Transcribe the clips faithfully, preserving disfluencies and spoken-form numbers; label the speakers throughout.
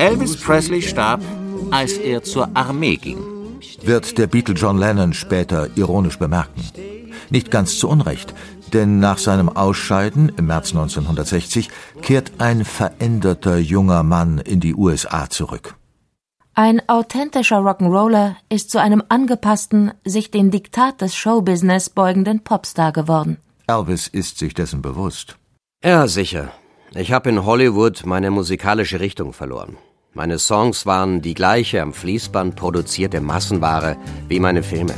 Speaker 1: Elvis Presley starb, als er zur Armee ging.
Speaker 2: Wird der Beatle John Lennon später ironisch bemerken. Nicht ganz zu Unrecht, denn nach seinem Ausscheiden im März neunzehnhundertsechzig kehrt ein veränderter junger Mann in die U S A zurück.
Speaker 3: Ein authentischer Rock'n'Roller ist zu einem angepassten, sich dem Diktat des Showbusiness beugenden Popstar geworden.
Speaker 2: Elvis ist sich dessen bewusst.
Speaker 4: Ja, sicher. Ich habe in Hollywood meine musikalische Richtung verloren. Meine Songs waren die gleiche am Fließband produzierte Massenware wie meine Filme.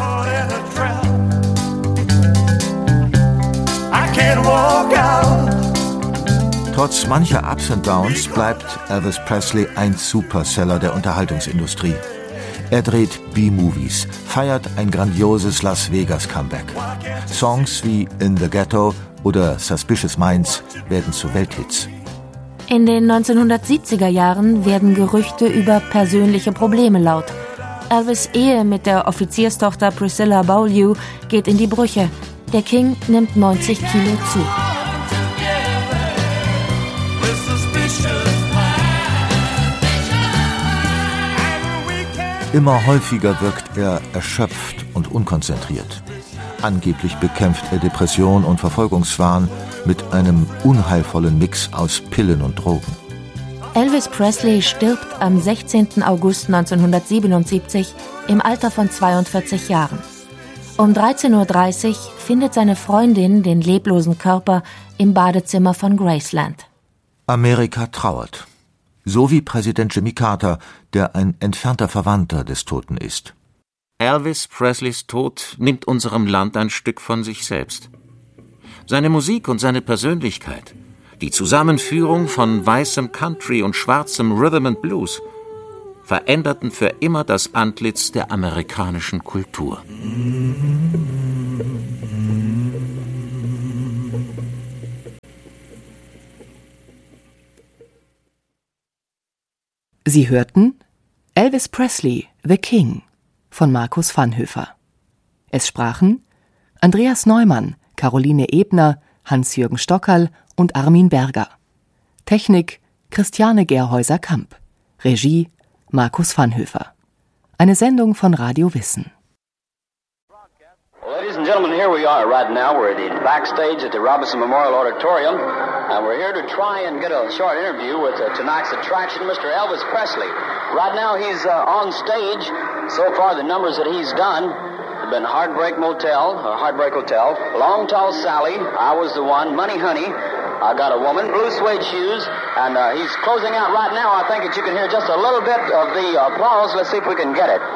Speaker 2: Trotz mancher Ups und Downs bleibt Elvis Presley ein Superseller der Unterhaltungsindustrie. Er dreht B-Movies, feiert ein grandioses Las Vegas-Comeback. Songs wie In the Ghetto oder Suspicious Minds werden zu Welthits.
Speaker 3: In den neunzehnhundertsiebziger Jahren werden Gerüchte über persönliche Probleme laut. Elvis' Ehe mit der Offizierstochter Priscilla Beaulieu geht in die Brüche. Der King nimmt neunzig Kilo zu.
Speaker 2: Immer häufiger wirkt er erschöpft und unkonzentriert. Angeblich bekämpft er Depression und Verfolgungswahn mit einem unheilvollen Mix aus Pillen und Drogen.
Speaker 3: Elvis Presley stirbt am sechzehnten August neunzehnhundertsiebenundsiebzig im Alter von zweiundvierzig Jahren. Um dreizehn Uhr dreißig findet seine Freundin den leblosen Körper im Badezimmer von Graceland.
Speaker 2: Amerika trauert. So wie Präsident Jimmy Carter, der ein entfernter Verwandter des Toten ist.
Speaker 1: Elvis Presleys Tod nimmt unserem Land ein Stück von sich selbst. Seine Musik und seine Persönlichkeit, die Zusammenführung von weißem Country und schwarzem Rhythm and Blues, veränderten für immer das Antlitz der amerikanischen Kultur.
Speaker 5: Sie hörten Elvis Presley, The King von Markus Vanhöfer. Es sprachen Andreas Neumann, Caroline Ebner, Hans-Jürgen Stockerl und Armin Berger. Technik Christiane Gerhäuser-Kamp. Regie Markus Vanhöfer. Eine Sendung von Radio Wissen.
Speaker 6: Ladies and gentlemen, here we are right now. We're at the backstage at the Robinson Memorial Auditorium, and we're here to try and get a short interview with uh, tonight's attraction, Mister Elvis Presley. Right now, he's uh, on stage. So far, the numbers that he's done have been Heartbreak Motel, or Heartbreak Hotel, Long Tall Sally, I Was the One, Money Honey, I Got a Woman, Blue Suede Shoes, and uh, he's closing out right now. I think that you can hear just a little bit of the applause. Let's see if we can get it.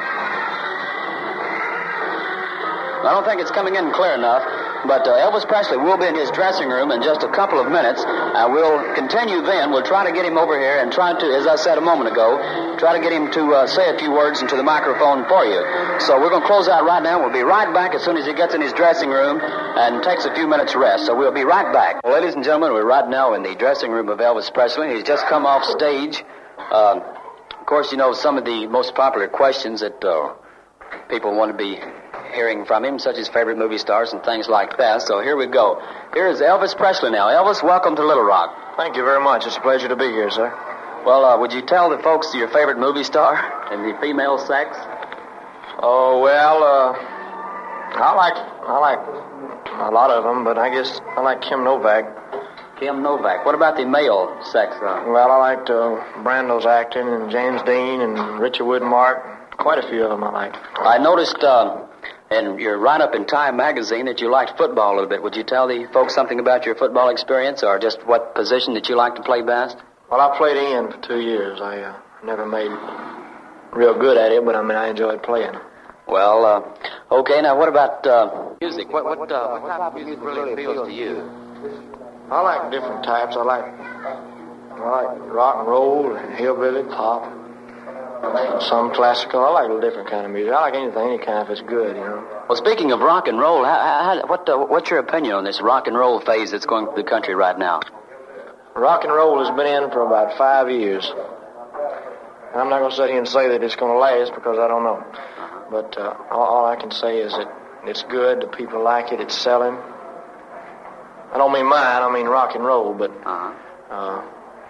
Speaker 6: I don't think it's coming in clear enough, but uh, Elvis Presley will be in his dressing room in just a couple of minutes, and we'll continue then. We'll try to get him over here and try to, as I said a moment ago, try to get him to uh, say a few words into the microphone for you. So we're going to close out right now. We'll be right back as soon as he gets in his dressing room and takes a few minutes rest. So we'll be right back. Well, ladies and gentlemen, we're right now in the dressing room of Elvis Presley. He's just come off stage. Uh, of course, you know, some of the most popular questions that uh, people want to be hearing from him, such as favorite movie stars and things like that. So here we go. Here is Elvis Presley now. Elvis, welcome to Little Rock.
Speaker 7: Thank you very much. It's a pleasure to be here, sir.
Speaker 6: Well, uh, would you tell the folks your favorite movie star in the female sex?
Speaker 7: Oh, well, uh, I like, I like a lot of them, but I guess I like Kim Novak.
Speaker 6: Kim Novak. What about the male sex, though?
Speaker 7: Well, I liked uh, Brando's acting and James Dean and Richard Widmark. Quite a few of them I like.
Speaker 6: I noticed uh, in your write-up in Time magazine that you liked football a little bit. Would you tell the folks something about your football experience, or just what position that you like to play best?
Speaker 7: Well, I played in for two years. I uh, never made real good at it, but I mean, I enjoyed playing.
Speaker 6: Well, uh, okay, now what about uh, music? What, what, uh, what type of music really appeals to you?
Speaker 7: I like different types. I like, I like rock and roll and hillbilly, pop. Some classical. I like a different kind of music. I like anything, any kind if it's good, you know.
Speaker 6: Well, speaking of rock and roll, how, how, what, uh, what's your opinion on this rock and roll phase that's going through the country right now?
Speaker 7: Rock and roll has been in for about five years. And I'm not going to sit here and say that it's going to last because I don't know. But uh, all, all I can say is that it's good, the people like it, it's selling. I don't mean mine, I mean rock and roll, but uh,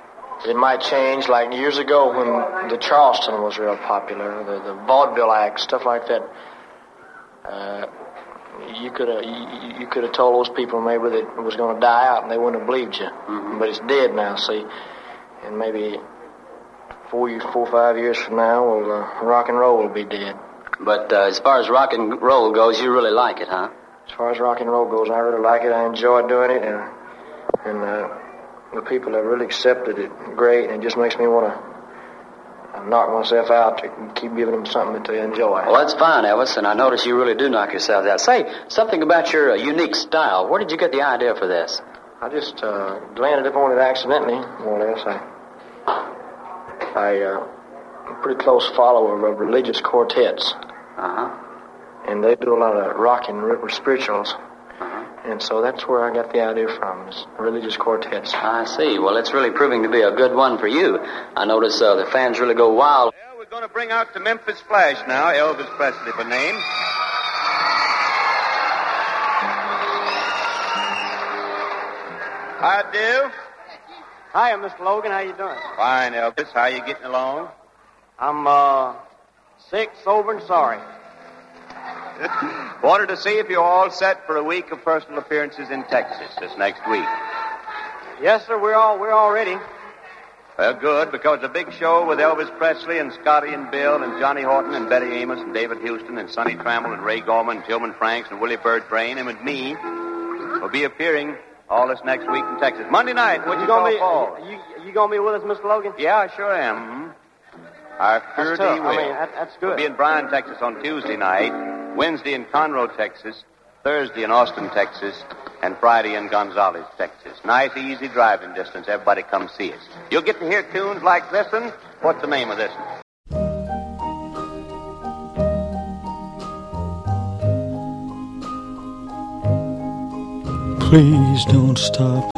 Speaker 7: it might change. Like years ago when the Charleston was real popular, the, the vaudeville act, stuff like that. Uh, you could have you, you could have told those people maybe that it was going to die out and they wouldn't have believed you. Mm-hmm. But it's dead now, see. And maybe four, four, five years from now, well, uh, rock and roll will be dead.
Speaker 6: But uh, as far as rock and roll goes, you really like it, huh?
Speaker 7: As far as rock and roll goes, I really like it. I enjoy doing it, and and uh, the people have really accepted it great, and it just makes me want to knock myself out to keep giving them something that they enjoy.
Speaker 6: Well, that's fine, Elvis, and I notice you really do knock yourself out. Say something about your uh, unique style. Where did you get the idea for this?
Speaker 7: I just uh, landed upon it accidentally, more or less. I, I, uh, I'm a pretty close follower of religious quartets.
Speaker 6: Uh-huh.
Speaker 7: And they do a lot of rock and r- spirituals.
Speaker 6: Uh-huh.
Speaker 7: And so that's where I got the idea from, is religious quartets.
Speaker 6: I see. Well, it's really proving to be a good one for you. I notice uh, the fans really go wild.
Speaker 8: Well, we're going to bring out the Memphis Flash now, Elvis Presley by name. How do?
Speaker 9: Hi, Mister Logan. How you doing?
Speaker 8: Fine, Elvis. How you getting along?
Speaker 9: I'm, uh, sick, sober, and sorry.
Speaker 8: Wanted to see if you're all set for a week of personal appearances in Texas this next week.
Speaker 9: Yes, sir. We're all we're all ready.
Speaker 8: Well, good, because a big show with Elvis Presley and Scotty and Bill and Johnny Horton and Betty Amos and David Houston and Sonny Trammell and Ray Gorman and Tillman Franks and Willie Bird Brain and me will be appearing all this next week in Texas. Monday night, what you,
Speaker 9: you
Speaker 8: gonna
Speaker 9: be?
Speaker 8: Fall?
Speaker 9: You you gonna be with us, Mister Logan?
Speaker 8: Yeah, I sure am. Mm-hmm. I sure
Speaker 9: that's
Speaker 8: will.
Speaker 9: I mean, that, that's good.
Speaker 8: We'll be in Bryan, Texas on Tuesday night, Wednesday in Conroe, Texas, Thursday in Austin, Texas, and Friday in Gonzales, Texas. Nice, easy driving distance. Everybody come see us. You'll get to hear tunes like this one. What's the name of this one?
Speaker 10: Please don't stop